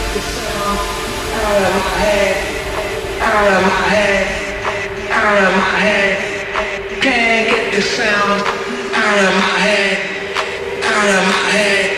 the sound out of my head, out of my head, out of my head. Can't get the sound